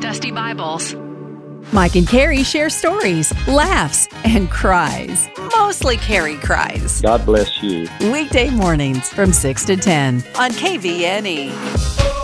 Dusty Bibles. Mike and Carrie share stories, laughs, and cries. Mostly Carrie cries. God bless you. Weekday mornings from 6 to 10 on KVNE.